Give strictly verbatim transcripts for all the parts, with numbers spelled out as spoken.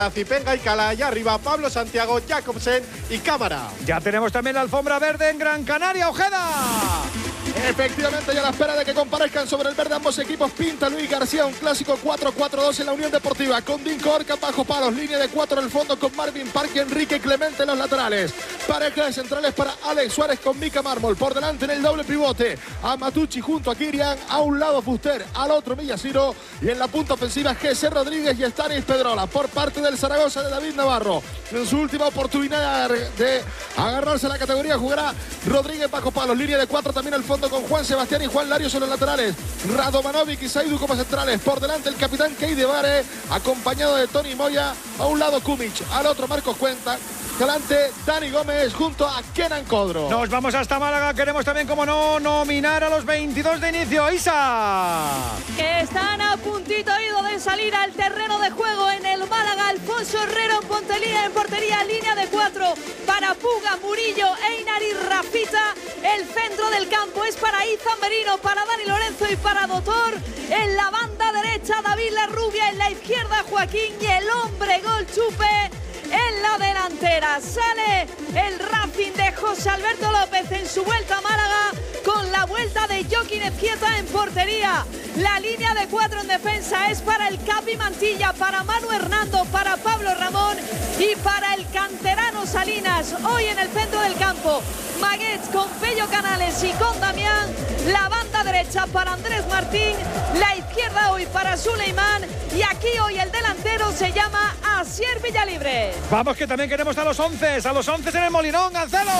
Cipenga y Cala, y arriba Pablo Santiago, Jacobsen y Cámara. Ya tenemos también la alfombra verde en Gran Canaria, Ojeda. Efectivamente, ya a la espera de que comparezcan sobre el verde ambos equipos, pinta Luis García un clásico cuatro cuatro dos en la Unión Deportiva, con Dinko Orca bajo palos, línea de cuatro en el fondo con Marvin Park y Enrique Clemente en los laterales, pareja de centrales para Alex Suárez con Mika Mármol, por delante en el doble pivote a Matucci junto a Kirian, a un lado Fuster, al otro Millasiro, y en la punta ofensiva Jesse Rodríguez y Stanis Pedrola. Por parte del Zaragoza de David Navarro, en su última oportunidad de agarrarse a la categoría, jugará Rodríguez bajo palos, línea de cuatro también al fondo con Juan Sebastián y Juan Larios en los laterales, Radovanovic y Saidu como centrales, por delante el capitán Keide Vare, acompañado de Tony Moya, a un lado Kumic, al otro Marcos Cuenta, delante Dani Gómez junto a Kenan Codro. Nos vamos hasta Málaga, queremos también, como no, nominar a los veintidós de inicio. Isa, que están a puntito ido de salir al terreno de juego en el Málaga. Alfonso Herrero en portería, en portería línea de cuatro para Puga, Murillo, Einar y Rafita. El centro del campo es para Izan Merino, para Dani Lorenzo y para Dotor. En la banda derecha David Larrubia, en la izquierda Joaquín y el hombre gol Chupe. En la delantera sale el Racing de José Alberto López en su vuelta a Málaga, con la vuelta de Joaquín Ezquieta en portería. La línea de cuatro en defensa es para el Capi Mantilla, para Manu Hernando, para Pablo Ramón y para el canterano Salinas. Hoy en el centro del campo, Maguets con Pello Canales y con Damián. La banda derecha para Andrés Martín, la izquierda hoy para Suleimán, y aquí hoy el delantero se llama Asier Villalibre. Vamos, que también queremos a los once, a los once en el Molinón, Cancelo.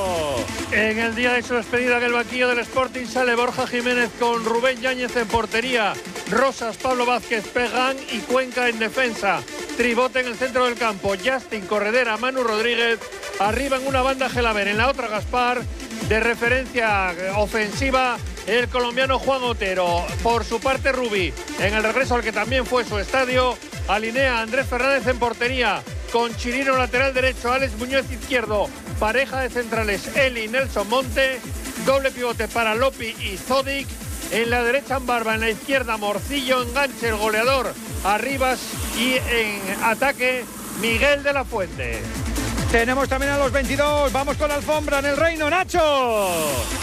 En el día de su despedida en el banquillo del Sporting sale Borja Jiménez con Rubén Yáñez en portería, Rosas, Pablo Vázquez, Pegán y Cuenca en defensa. Tribote en el centro del campo, Justin, Corredera, Manu Rodríguez, arriba en una banda Gelaber, en la otra Gaspar. De referencia ofensiva el colombiano Juan Otero. Por su parte Rubí, en el regreso al que también fue su estadio, alinea a Andrés Fernández en portería, con Chirino lateral derecho, Alex Muñoz izquierdo, pareja de centrales Eli, Nelson Monte, doble pivote para Lopi y Zodic, en la derecha Ambarba, en la izquierda Morcillo, enganche el goleador Arribas y en ataque Miguel de la Fuente. Tenemos también a los veintidós, vamos con la alfombra en el Reino, Nacho.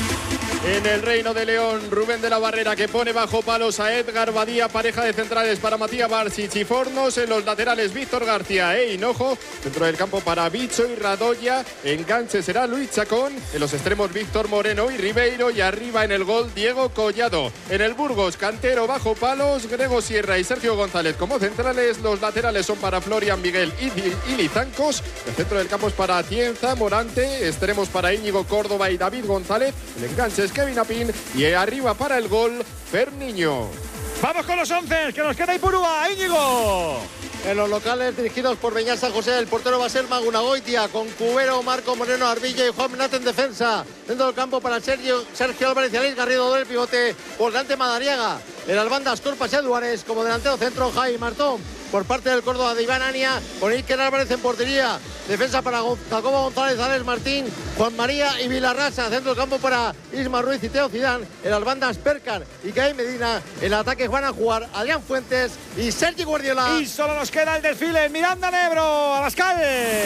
En el Reino de León, Rubén de la Barrera, que pone bajo palos a Edgar Badía, pareja de centrales para Matías Barsic y Fornos, en los laterales Víctor García e Hinojo, centro del campo para Bicho y Radoya, enganche será Luis Chacón, en los extremos Víctor Moreno y Ribeiro, y arriba en el gol Diego Collado. En el Burgos, Cantero bajo palos, Grego Sierra y Sergio González como centrales, los laterales son para Florian Miguel y, y Lizancos, el centro del campo es para Atienza, Morante, extremos para Íñigo Córdoba y David González, el enganche es Kevin Apin y arriba para el gol Ferniño. Vamos con los once, que nos queda Ipurúa, Íñigo. En los locales dirigidos por Beñat San José, el portero va a ser Magunagoitia, con Cubero, Marco Moreno, Arbilla y Juan Menate en defensa. Dentro del campo para Sergio, Sergio Álvarez y Aleix Garrido, doble pivote, por delante Madariaga. En las bandas Corpas y Aduares, como delantero centro Jaime Martón. Por parte del Córdoba de Iván Ania, con Iker Álvarez en portería. Defensa para Jacobo González, Alex Martín, Juan María y Vilarrasa. Centro del campo para Isma Ruiz y Teo Zidane. En las bandas Percar y Caí Medina. En el ataque van a jugar Adrián Fuentes y Sergi Guardiola. Y solo nos queda el desfile, Miranda Nebro, Abascal.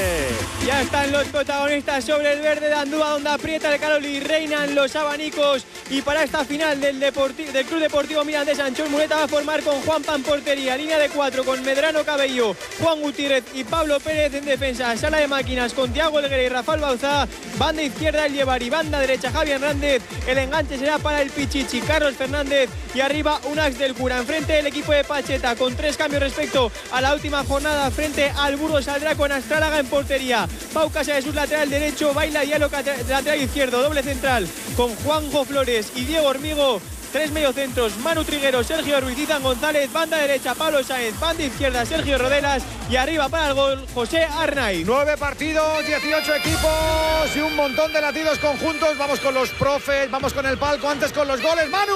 Ya están los protagonistas sobre el verde de Andúa, donde aprieta el calor y reinan los abanicos. Y para esta final del, Deporti- del Club Deportivo Mirandés, Anchón Muleta va a formar con Juan Pan portería, línea de cuatro con Medrano Cabello, Juan Gutiérrez y Pablo Pérez en defensa. Sala de máquinas con Tiago Helguera y Rafael Bauzá. Banda izquierda el Llevar y banda derecha Javi Hernández. El enganche será para el Pichichi, Carlos Fernández, y arriba Unax del Cura. Enfrente el equipo de Pacheta con tres cambios respecto a la última jornada. Frente al Burgos saldrá con Astrálaga en portería. Pau Casa de su lateral derecho, Baila Diallo lateral izquierdo, doble central con Juanjo Flores y Diego Hormigo. Tres mediocentros, Manu Triguero, Sergio Ruiz, Izan González, banda derecha Pablo Sáenz, banda izquierda Sergio Rodelas y arriba para el gol José Arnaiz. Nueve partidos, dieciocho equipos y un montón de latidos conjuntos. Vamos con los profes, vamos con el palco, antes con los goles, Manu.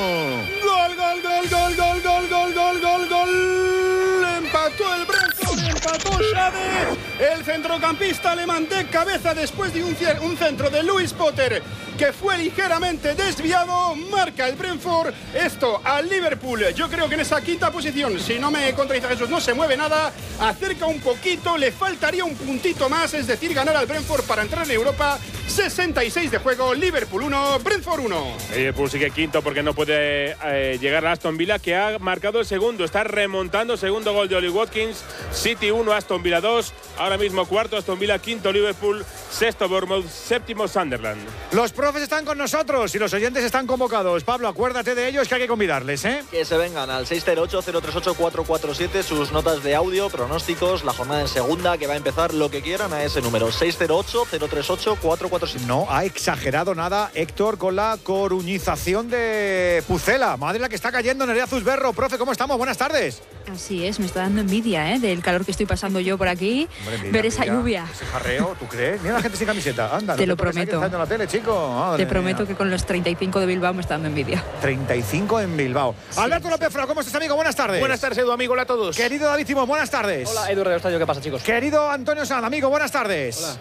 Gol, gol, gol, gol, gol, gol, gol, gol, gol, gol. Empató el Brentford. empató Xavi. El centrocampista alemán de cabeza después de un, un centro de Luis Potter que fue ligeramente desviado. Marca el Brentford esto al Liverpool. Yo creo que en esa quinta posición, si no me contradice Jesús, no se mueve nada, acerca un poquito, le faltaría un puntito más, es decir, ganar al Brentford para entrar en Europa. Sesenta y seis de juego, Liverpool uno, Brentford uno. Liverpool sigue quinto porque no puede eh, llegar a Aston Villa, que ha marcado el segundo, está remontando, segundo gol de Oli Watkins. City uno, Aston Villa dos, ahora mismo cuarto Aston Villa, quinto Liverpool, sexto Bournemouth, séptimo Sunderland. Los profes están con nosotros y los oyentes están convocados. Pablo, acuérdate de ellos, que hay que convidarles, ¿eh? Que se vengan al seis cero ocho, cero tres ocho, cuatro cuatro siete sus notas de audio, pronósticos, la jornada en segunda, que va a empezar, lo que quieran, a ese número seis cero ocho, cero tres ocho, cuatro cuatro siete. No ha exagerado nada Héctor con la coruñización de Pucela. Madre la que está cayendo, Nerea Zuzberro. Profe, ¿cómo estamos? Buenas tardes. Así es, me está dando envidia, ¿eh? Del calor que estoy pasando yo por aquí. Hombre, mira, ver esa mira, lluvia. Ese jarreo, ¿tú crees? Mira la gente sin camiseta. Anda, te no lo te prometo. En la tele, chico. Madre te prometo mía. que con los treinta y cinco de Bilbao me está dando envidia. treinta y cinco en Bilbao. Sí, Alberto sí. López Frao, ¿cómo estás, amigo? Buenas tardes. Buenas tardes, Edu, amigo. Hola a todos. Querido David Simón, buenas tardes. Hola, Edu Redostadio. ¿Qué pasa, chicos? Querido Antonio Sanz, amigo, buenas tardes. Hola.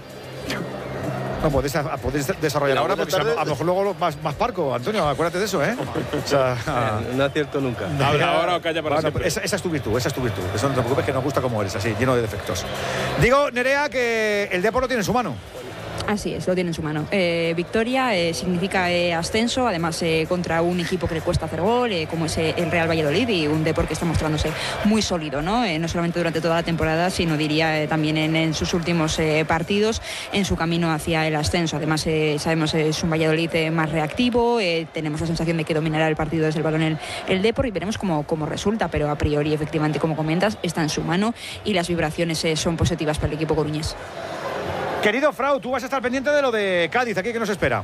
No, podéis, podéis desarrollar ahora porque a, a lo mejor luego más, más parco. Antonio, acuérdate de eso, ¿eh? O sea, eh, no acierto nunca. Habla ahora o calla para bueno, siempre. Esa, esa es tu virtud, esa es tu virtud. Eso no te preocupes, que nos gusta como eres, así, lleno de defectos. Digo, Nerea, que el Depor lo tiene en su mano. Así es, lo tiene en su mano. Eh, victoria eh, significa eh, ascenso, además eh, contra un equipo que le cuesta hacer gol, eh, como es eh, el Real Valladolid, y un Depor que está mostrándose muy sólido, ¿no? Eh, no solamente durante toda la temporada, sino diría eh, también en, en sus últimos eh, partidos, en su camino hacia el ascenso. Además, eh, sabemos que eh, es un Valladolid eh, más reactivo, eh, tenemos la sensación de que dominará el partido desde el balón el, el Depor, y veremos cómo, cómo resulta, pero a priori, efectivamente, como comentas, está en su mano y las vibraciones eh, son positivas para el equipo coruñés. Querido Frau, tú vas a estar pendiente de lo de Cádiz, aquí que nos espera.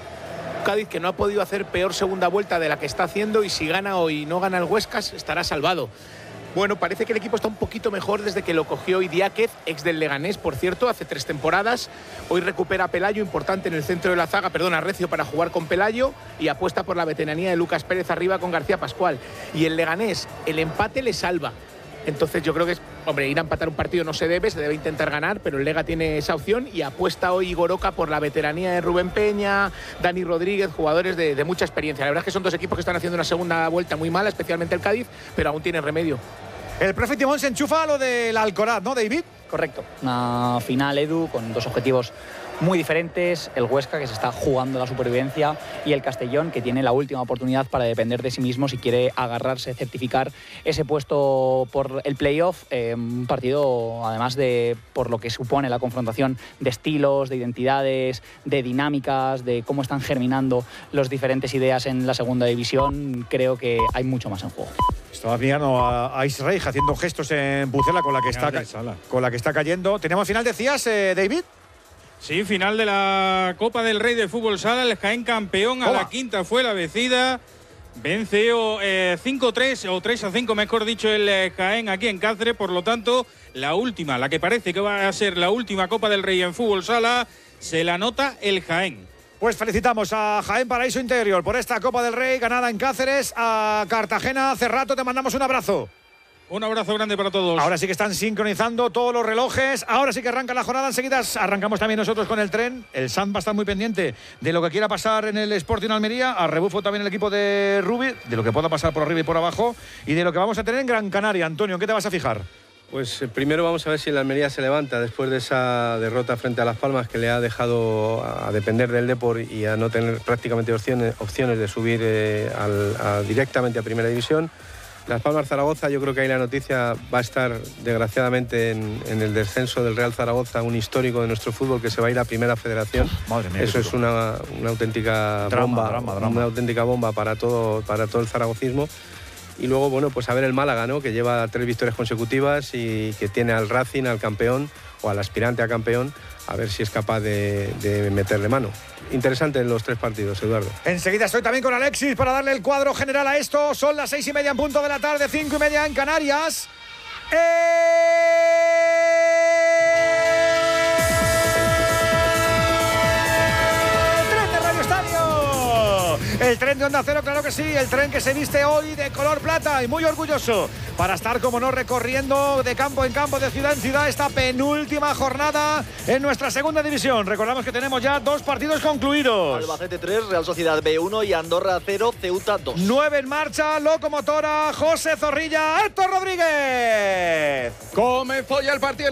Cádiz, que no ha podido hacer peor segunda vuelta de la que está haciendo, y si gana hoy no gana el Huescas, estará salvado. Bueno, parece que el equipo está un poquito mejor desde que lo cogió Idiáquez, ex del Leganés, por cierto, hace tres temporadas. Hoy recupera a Pelayo, importante en el centro de la zaga, perdón, a Recio para jugar con Pelayo, y apuesta por la veteranía de Lucas Pérez arriba con García Pascual. Y el Leganés, el empate le salva. Entonces yo creo que es, hombre, ir a empatar un partido no se debe, se debe intentar ganar, pero el Lega tiene esa opción, y apuesta hoy Goroka por la veteranía de Rubén Peña, Dani Rodríguez, jugadores de, de mucha experiencia. La verdad es que son dos equipos que están haciendo una segunda vuelta muy mala, especialmente el Cádiz, pero aún tienen remedio. El profe Timón se enchufa a lo del Alcoraz, ¿no, David? Correcto. Una final, Edu, con dos objetivos muy diferentes, el Huesca, que se está jugando la supervivencia, y el Castellón, que tiene la última oportunidad para depender de sí mismo si quiere agarrarse, certificar ese puesto por el playoff. Eh, un partido, además de por lo que supone la confrontación de estilos, de identidades, de dinámicas, de cómo están germinando las diferentes ideas en la segunda división, creo que hay mucho más en juego. Estaba mirando a, a Israel haciendo gestos en Pucela con la que está, con la que está cayendo. ¿Tenemos final, decías, eh, David? Sí, final de la Copa del Rey de Fútbol Sala, el Jaén campeón a la quinta fue la vencida. Vence eh, cinco tres o tres a cinco, mejor dicho, el eh, Jaén aquí en Cáceres. Por lo tanto, la última, la que parece que va a ser la última Copa del Rey en Fútbol Sala, se la nota el Jaén. Pues felicitamos a Jaén Paraíso Interior por esta Copa del Rey ganada en Cáceres. A Cartagena Cerrato te mandamos un abrazo. Un abrazo grande para todos. Ahora sí que están sincronizando todos los relojes. Ahora sí que arranca la jornada. Enseguida arrancamos también nosotros con el tren. El S A M va a estar muy pendiente de lo que quiera pasar en el Sporting Almería. A rebufo también el equipo de Rubi, de lo que pueda pasar por arriba y por abajo. Y de lo que vamos a tener en Gran Canaria. Antonio, ¿en qué te vas a fijar? Pues eh, primero vamos a ver si el Almería se levanta después de esa derrota frente a Las Palmas, que le ha dejado a depender del Depor y a no tener prácticamente opciones, opciones de subir eh, al, a, directamente a Primera División. Las Palmas Zaragoza, yo creo que ahí la noticia va a estar desgraciadamente en, en el descenso del Real Zaragoza, un histórico de nuestro fútbol que se va a ir a Primera Federación. Madre mía, eso es una, una auténtica drama, bomba, drama, drama. una auténtica bomba para todo, para todo el zaragocismo. Y luego, bueno, pues a ver el Málaga, ¿no? Que lleva tres victorias consecutivas y que tiene al Racing, al campeón o al aspirante a campeón, a ver si es capaz de, de meterle mano. Interesante en los tres partidos, Eduardo. Enseguida estoy también con Alexis para darle el cuadro general a esto. Son las seis y media en punto de la tarde, cinco y media en Canarias. ¡Tren de Radio Estadio! El tren de Onda Cero, claro que sí. El tren que se viste hoy de color plata y muy orgulloso para estar, como no, recorriendo de campo en campo, de ciudad en ciudad, esta penúltima jornada en nuestra segunda división. Recordamos que tenemos ya dos partidos concluidos. Albacete tres, Real Sociedad B uno y Andorra cero, Ceuta dos. nueve en marcha, Locomotora, José Zorrilla, Héctor Rodríguez. Comenzó ya el partido.